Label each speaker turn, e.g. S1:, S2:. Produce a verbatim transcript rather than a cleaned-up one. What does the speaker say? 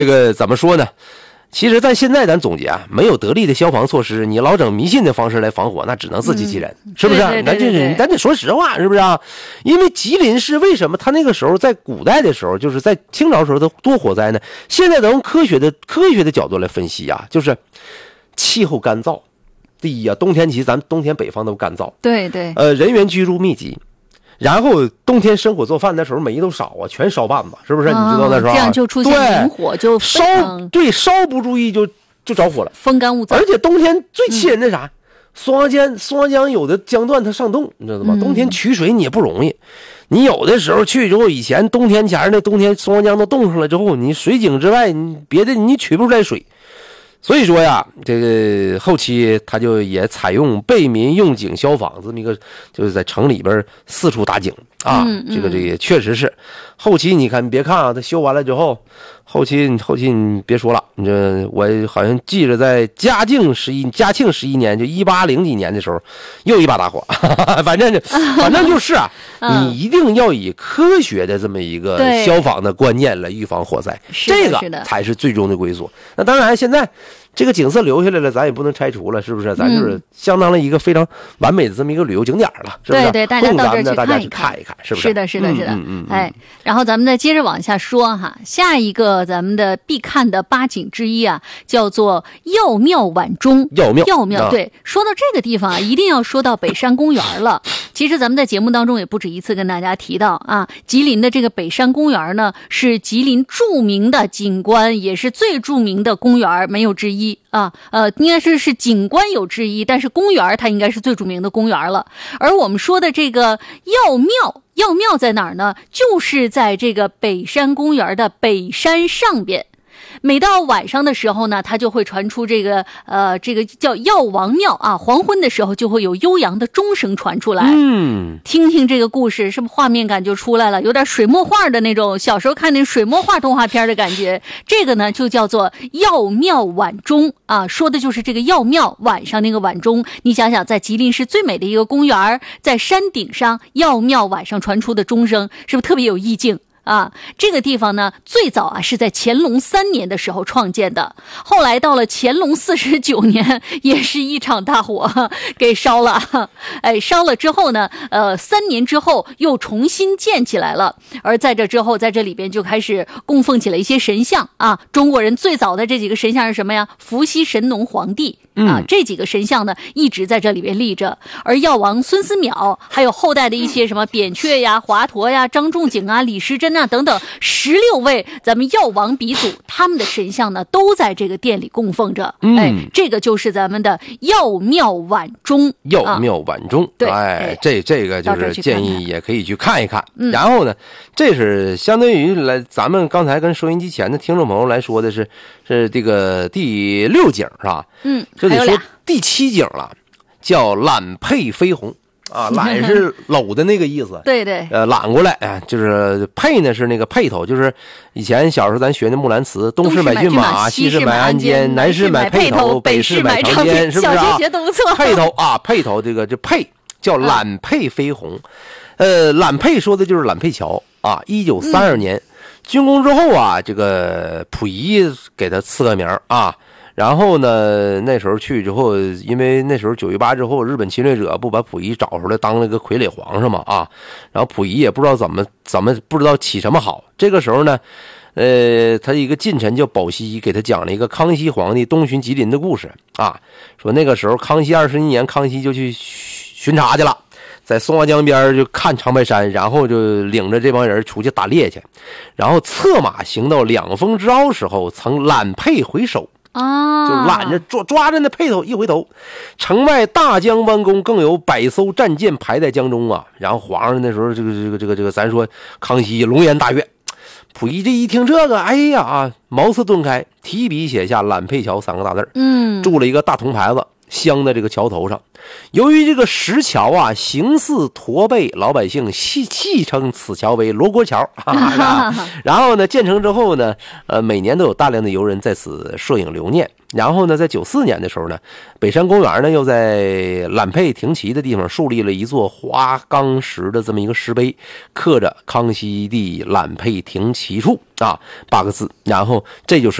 S1: 这个怎么说呢？其实在现在咱总结啊，没有得力的消防措施，你老整迷信的方式来防火，那只能自欺欺人，
S2: 嗯、
S1: 是不是？
S2: 对对对对对，
S1: 咱这咱得说实话，是不是啊？因为吉林市为什么他那个时候在古代的时候，就是在清朝时候的多火灾呢？现在咱用科学的科学的角度来分析啊，就是气候干燥，第一啊，冬天其实咱冬天北方都干燥，
S2: 对对，
S1: 呃，人员居住密集。然后冬天生火做饭的时候煤都少啊，全烧半子，是不是？
S2: 哦、
S1: 你知道那时候、啊、
S2: 这样就出现明火，就
S1: 烧对烧不注意就就着火了，
S2: 风干物燥。
S1: 而且冬天最气人的啥？嗯、松花江松花江有的江段它上冻，你知道吗？嗯、冬天取水你也不容易。你有的时候去之后，以前冬天前那冬天松花江都冻上了之后，你水井之外，你别的你取不出来水。所以说呀，这个后期他就也采用备民用井消防这么一个，就是在城里边四处打井啊。
S2: 嗯嗯、
S1: 这个这个也确实是。后期你看，你别看啊，他修完了之后，后期后期你别说了，你这我好像记着在嘉靖十一嘉庆十一年，就一八零几年的时候，又一把大火。反正就反正就是啊，
S2: 嗯、
S1: 你一定要以科学的这么一个消防的观念来预防火灾，这个才是最终的归宿。那当然，现在这个景色留下来了，咱也不能拆除了，是不是？咱就是相当了一个非常完美的这么一个旅游景点了，是不是？
S2: 对对，大家到这
S1: 儿
S2: 去
S1: 看一看，是不
S2: 是？是的，是的，是的。
S1: 嗯嗯。
S2: 哎，然后咱们再接着往下说哈，下一个咱们的必看的八景之一啊，叫做药庙晚钟。
S1: 药庙，
S2: 药庙，对。说到这个地方啊，一定要说到北山公园了。其实咱们在节目当中也不止一次跟大家提到啊，吉林的这个北山公园呢，是吉林著名的景观，也是最著名的公园，没有之一啊。呃，应该是是景观有之一，但是公园它应该是最著名的公园了。而我们说的这个药庙，药庙在哪儿呢？就是在这个北山公园的北山上边。每到晚上的时候呢，它就会传出这个呃，这个叫药王庙啊。黄昏的时候就会有悠扬的钟声传出来。
S1: 嗯，
S2: 听听这个故事，是不是画面感就出来了？有点水墨画的那种，小时候看那水墨画动画片的感觉。这个呢，就叫做药庙晚钟啊，说的就是这个药庙晚上那个晚钟。你想想，在吉林市最美的一个公园，在山顶上，药庙晚上传出的钟声，是不是特别有意境？啊，这个地方呢，最早啊是在乾隆三年的时候创建的，后来到了乾隆四十九年，也是一场大火给烧了。哎，烧了之后呢，呃，三年之后又重新建起来了。而在这之后，在这里边就开始供奉起了一些神像啊。中国人最早的这几个神像是什么呀？伏羲神农皇帝。啊，这几个神像呢一直在这里边立着，而药王孙思邈，还有后代的一些什么扁鹊呀、华佗呀、张仲景啊、李时珍啊等等十六位咱们药王鼻祖，他们的神像呢都在这个殿里供奉着。
S1: 嗯、
S2: 哎，这个就是咱们的药庙晚钟。
S1: 药庙晚钟，
S2: 啊、对，
S1: 哎，这这个就是建议也可以去看一看。
S2: 嗯、
S1: 然后呢，这是相当于来咱们刚才跟收音机前的听众朋友来说的是是这个第六景是吧？
S2: 嗯。
S1: 这得说第七景了，叫揽佩飞鸿啊，揽是搂的那个意思，
S2: 对对，
S1: 呃，揽过来，哎，就是佩呢是那个辔头，就是以前小时候咱学的木兰辞，东市买骏马，西市买鞍鞯，南市买辔头，北市买长鞭，是不是啊？
S2: 小学学的不错，
S1: 辔头啊，辔头这个这佩叫揽佩飞鸿，呃，揽佩说的就是揽佩桥啊，一九三二年竣工之后啊，这个溥仪给他赐个名啊。然后呢，那时候去之后，因为那时候九一八之后，日本侵略者不把溥仪找出来当了个傀儡皇上嘛啊，然后溥仪也不知道怎么怎么不知道起什么好。这个时候呢，呃，他一个近臣叫保熙，给他讲了一个康熙皇帝东巡吉林的故事啊，说那个时候康熙二十一年，康熙就去巡查去了，在松花江边就看长白山，然后就领着这帮人出去打猎去，然后策马行到两峰之凹时候，曾揽佩回首。
S2: 啊，
S1: 就揽着抓抓着那辔头，一回头，城外大江湾宫更有百艘战舰排在江中啊。然后皇上那时候这个这个这个这个，咱说康熙龙颜大悦。溥仪这一听这个，哎呀，茅塞顿开，提笔写下揽佩桥三个大字，
S2: 嗯，
S1: 铸了一个大铜牌子， 镶在这个桥头上。由于这个石桥啊形似驼背，老百姓戏戏称此桥为罗锅桥。然后呢，建成之后呢，呃，每年都有大量的游人在此摄影留念。然后呢，在九四年的时候呢，北山公园呢又在揽佩停骑的地方树立了一座花岗石的这么一个石碑，刻着康熙帝揽佩停骑处啊八个字。然后这就是